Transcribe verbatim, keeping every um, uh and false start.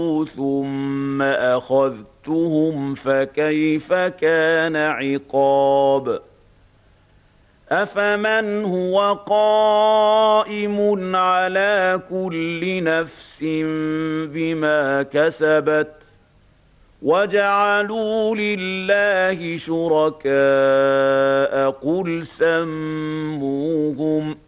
ثم أخذتهم فكيف كان عقاب أفمن هو قائم على كل نفس بما كسبت وجعلوا لله شركاء قل سموهم